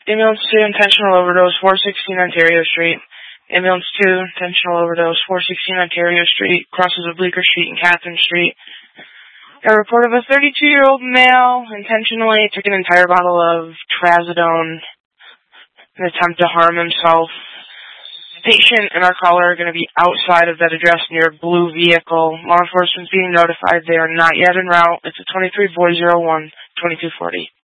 Ambulance 2, intentional overdose, 416 Ontario Street. Ambulance 2, intentional overdose, 416 Ontario Street, crosses of Bleecker Street and Catherine Street. A report of a 32-year-old male intentionally took an entire bottle of trazodone in an attempt to harm himself. The patient and our caller are going to be outside of that address near a blue vehicle. Law enforcement's being notified they are not yet en route. It's a 23 boy 01 2240.